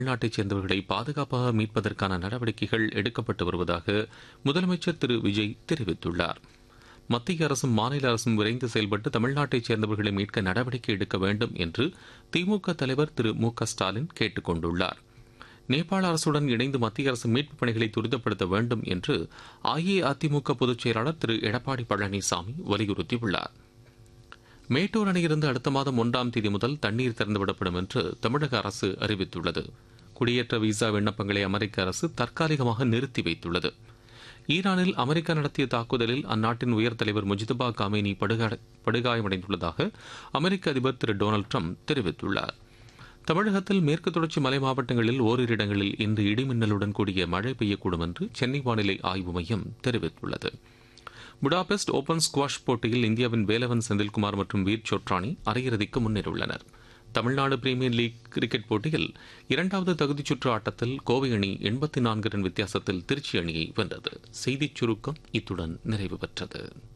தமிழ்நாட்டைச் சேர்ந்தவர்களை பாதுகாப்பாக மீட்பதற்கான நடவடிக்கைகள் எடுக்கப்பட்டு வருவதாக முதலமைச்சர் திரு விஜய் தெரிவித்துள்ளார். மத்திய அரசும் மாநில அரசும் விரைந்து செயல்பட்டு தமிழ்நாட்டைச் சேர்ந்தவர்களை மீட்க நடவடிக்கை எடுக்க வேண்டும் என்று திமுக தலைவர் திரு மு க ஸ்டாலின் கேட்டுக் கொண்டுள்ளார். நேபாள அரசுடன் இணைந்து மத்திய அரசு மீட்புப் பணிகளை துரிதப்படுத்த வேண்டும் என்று அஇஅதிமுக பொதுச் செயலாளர் திரு எடப்பாடி பழனிசாமி வலியுறுத்தியுள்ளார். மேட்டூர் அணையிலிருந்து அடுத்த மாதம் 1ஆம் தேதி முதல் தண்ணீர் திறந்துவிடப்படும் என்று தமிழக அரசு அறிவித்துள்ளது. குடியேற்ற விசா விண்ணப்பங்களை அமெரிக்க அரசு தற்காலிகமாக நிறுத்தி வைத்துள்ளது. ஈரானில் அமெரிக்கா நடத்திய தாக்குதலில் அந்நாட்டின் உயர் தலைவர் முஜிதபா காமேனி படுகாயமடைந்துள்ளதாக அமெரிக்க அதிபர் திரு டொனால்டு ட்ரம்ப் தெரிவித்துள்ளார். தமிழகத்தில் மேற்கு தொடர்ச்சி மலை மாவட்டங்களில் ஓரிரு இடங்களில் இன்று இடிமின்னலுடன் கூடிய மழை பெய்யக்கூடும் என்று சென்னை வானிலை ஆய்வு மையம் தெரிவித்துள்ளது. புடாபெஸ்ட் ஓபன் ஸ்குவாஷ் போட்டியில் இந்தியாவின் வேலவன் செந்தில்குமார் மற்றும் வீர் சோட்ரானி அரையிறுதிக்கு முன்னேறியுள்ளனர். தமிழ்நாடு பிரீமியர் லீக் கிரிக்கெட் போட்டியில் 2வது தகுதிச் சுற்று ஆட்டத்தில் கோவை அணி 84 ரன் வித்தியாசத்தில் திருச்சி அணியை வென்றது. செய்திச் சுருக்கம் இத்துடன் நிறைவு பெற்றது.